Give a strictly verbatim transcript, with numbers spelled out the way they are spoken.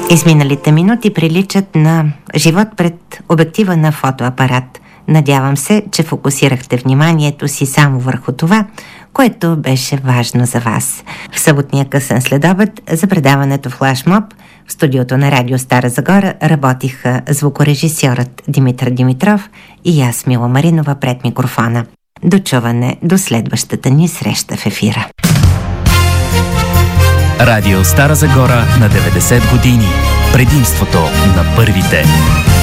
Изминалите минути приличат на живот пред обектива на фотоапарат. Надявам се, че фокусирахте вниманието си само върху това, което беше важно за вас. В съботния късен следобед за предаването Флашмоб в студиото на Радио Стара Загора работиха звукорежисьорът Димитър Димитров и аз, Мила Маринова, пред микрофона. До чуване до следващата ни среща в ефира. Радио Стара Загора на деветдесет години. Предимството на първите.